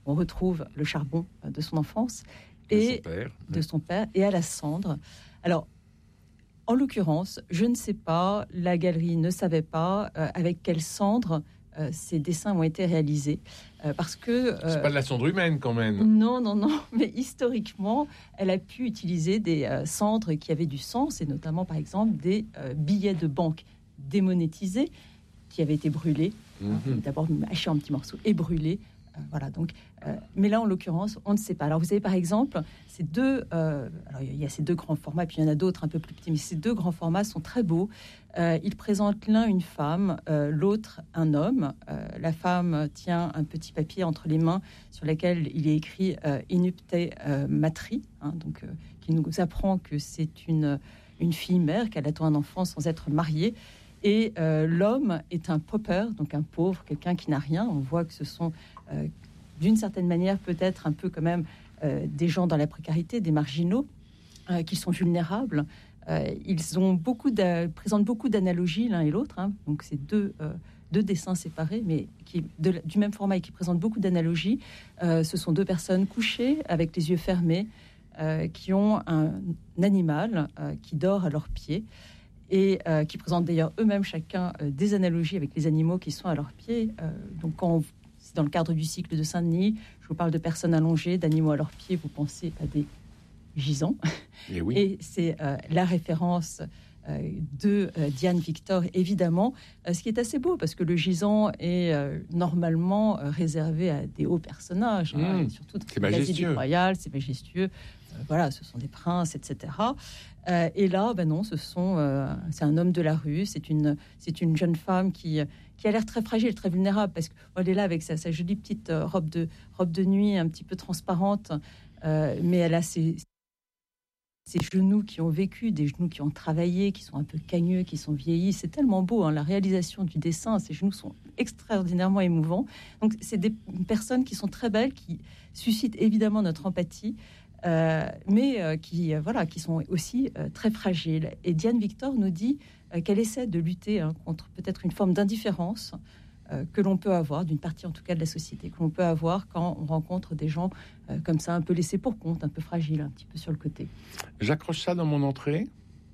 on retrouve le charbon de son enfance de son père, et à la cendre. Alors, en l'occurrence, je ne sais pas, la galerie ne savait pas avec quelle cendre ces dessins ont été réalisés. Parce que... c'est pas de la cendre humaine, quand même. Non, mais historiquement, elle a pu utiliser des cendres qui avaient du sens, et notamment, par exemple, des billets de banque démonétisés qui avaient été brûlés, d'abord hachés en petits morceaux et brûlés. Voilà, donc, mais là, en l'occurrence, on ne sait pas. Alors, vous avez par exemple ces deux... alors, il y a ces deux grands formats, puis il y en a d'autres un peu plus petits, mais ces deux grands formats sont très beaux. Ils présentent l'un une femme, l'autre un homme. La femme tient un petit papier entre les mains sur lequel il est écrit « Inupte matri », donc, qui nous apprend que c'est une fille-mère, qu'elle attend un enfant sans être mariée. Et l'homme est un pauper, donc un pauvre, quelqu'un qui n'a rien. On voit que ce sont, d'une certaine manière, peut-être un peu quand même des gens dans la précarité, des marginaux, qui sont vulnérables. Ils ont présentent beaucoup d'analogies l'un et l'autre. Donc c'est deux dessins séparés, mais du même format et qui présentent beaucoup d'analogies. Ce sont deux personnes couchées avec les yeux fermés, qui ont un animal qui dort à leurs pieds. Et qui présentent d'ailleurs eux-mêmes chacun des analogies avec les animaux qui sont à leurs pieds. Donc c'est dans le cadre du cycle de Saint-Denis, je vous parle de personnes allongées, d'animaux à leurs pieds, vous pensez à des gisants. Et, oui. Et c'est la référence de Diane Victor, évidemment, ce qui est assez beau, parce que le gisant est normalement réservé à des hauts personnages, surtout c'est majestueux. Royal, c'est majestueux. Voilà, ce sont des princes, etc. Et là, non, c'est un homme de la rue, c'est une jeune femme qui a l'air très fragile, très vulnérable, parce qu'elle est là avec sa jolie petite robe de nuit un petit peu transparente, mais elle a ses genoux qui ont vécu, des genoux qui ont travaillé, qui sont un peu cagneux, qui sont vieillis. C'est tellement beau, la réalisation du dessin, ces genoux sont extraordinairement émouvants. Donc, c'est des personnes qui sont très belles, qui suscitent évidemment notre empathie, mais qui sont aussi très fragiles. Et Diane Victor nous dit qu'elle essaie de lutter contre peut-être une forme d'indifférence que l'on peut avoir, d'une partie en tout cas de la société, que l'on peut avoir quand on rencontre des gens comme ça, un peu laissés pour compte, un peu fragiles, un petit peu sur le côté. J'accroche ça dans mon entrée.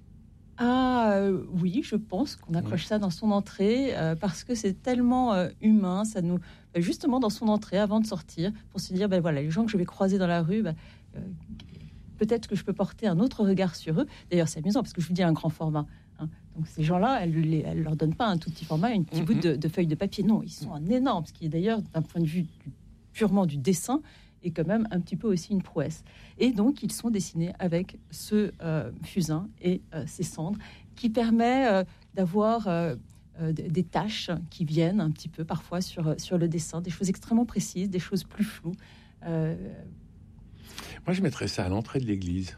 Oui, je pense qu'on accroche ça dans son entrée parce que c'est tellement humain. Ça nous, justement, dans son entrée, avant de sortir, pour se dire, voilà, les gens que je vais croiser dans la rue, peut-être que je peux porter un autre regard sur eux. D'ailleurs, c'est amusant parce que je vous dis un grand format. Donc ces gens-là, elle leur donne pas un tout petit format, un petit bout de feuille de papier. Non, ils sont en énorme, ce qui est d'ailleurs, d'un point de vue purement du dessin, est quand même un petit peu aussi une prouesse. Et donc, ils sont dessinés avec ce fusain et ces cendres, qui permet d'avoir des taches qui viennent un petit peu parfois sur le dessin, des choses extrêmement précises, des choses plus floues. Moi, je mettrais ça à l'entrée de l'église.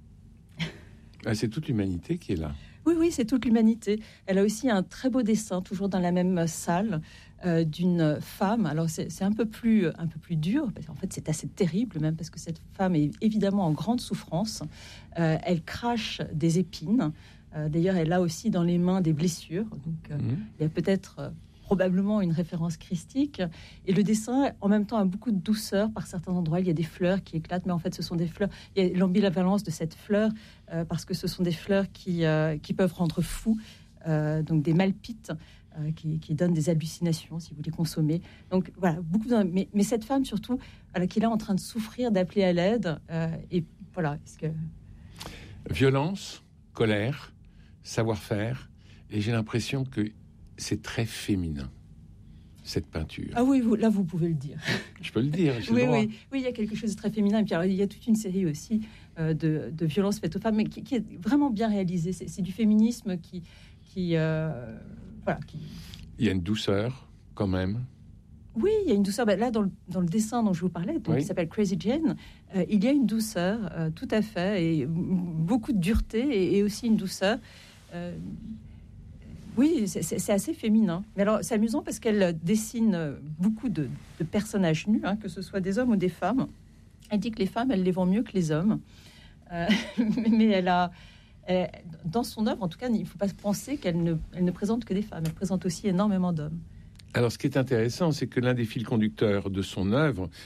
C'est toute l'humanité qui est là. Oui, c'est toute l'humanité. Elle a aussi un très beau dessin, toujours dans la même salle, d'une femme. Alors, c'est un peu plus dur, parce qu'en fait, c'est assez terrible même, parce que cette femme est évidemment en grande souffrance. Elle crache des épines. D'ailleurs, elle a aussi dans les mains des blessures. Donc, il y a peut-être... probablement une référence christique, et le dessin en même temps a beaucoup de douceur par certains endroits. Il y a des fleurs qui éclatent, mais en fait ce sont des fleurs, il y a l'ambivalence de cette fleur, parce que ce sont des fleurs qui peuvent rendre fou, donc des malpites qui donnent des hallucinations si vous les consommez. Donc voilà, mais cette femme surtout, qui est là en train de souffrir, d'appeler à l'aide, et voilà. Violence, colère, savoir-faire, et j'ai l'impression que c'est très féminin, cette peinture. Ah oui, là, vous pouvez le dire. Je peux le dire, j'ai oui, le droit. Oui, il y a quelque chose de très féminin. Et puis, alors, il y a toute une série aussi de violences faites aux femmes, mais qui est vraiment bien réalisée. C'est du féminisme qui... Il y a une douceur, quand même. Oui, il y a une douceur. Là, dans le dessin dont je vous parlais, qui s'appelle Crazy Jane, il y a une douceur, tout à fait, et beaucoup de dureté, et aussi une douceur... Oui, c'est assez féminin. Mais alors, c'est amusant parce qu'elle dessine beaucoup de personnages nus, que ce soit des hommes ou des femmes. Elle dit que les femmes, elle les vend mieux que les hommes. Mais dans son œuvre, en tout cas, il ne faut pas penser qu'elle ne présente que des femmes. Elle présente aussi énormément d'hommes. Alors, ce qui est intéressant, c'est que l'un des fils conducteurs de son œuvre,